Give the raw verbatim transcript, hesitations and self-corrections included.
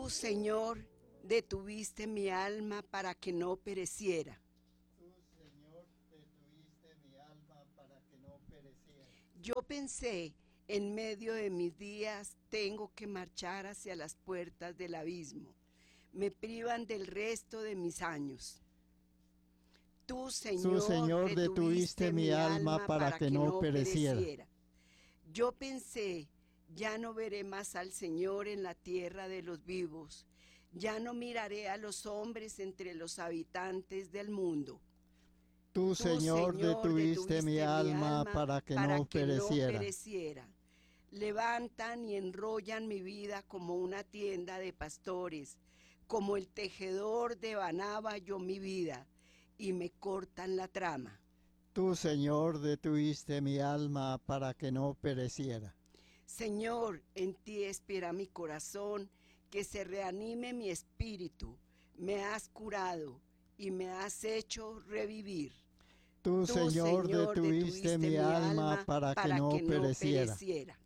Tú, Señor, detuviste mi alma para que no pereciera. Tú, Señor, detuviste mi alma para que no pereciera. Yo pensé, en medio de mis días tengo que marchar hacia las puertas del abismo. Me privan del resto de mis años. Tú, Tú, Señor, Señor, detuviste mi alma para que no pereciera. pereciera. Yo pensé, ya no veré más al Señor en la tierra de los vivos. Ya no miraré a los hombres entre los habitantes del mundo. Tú, Tú, Señor, Señor, detuviste mi alma para que para no que no pereciera. pereciera. Levantan y enrollan mi vida como una tienda de pastores, como el tejedor devanaba yo mi vida, y me cortan la trama. Tú, Señor, detuviste mi alma para que no pereciera. Señor, en ti espera mi corazón, que se reanime mi espíritu. Me has curado y me has hecho revivir. Tú, Tú, Señor, Señor, detuviste detuviste mi mi alma alma para que para no que no pereciera. pereciera.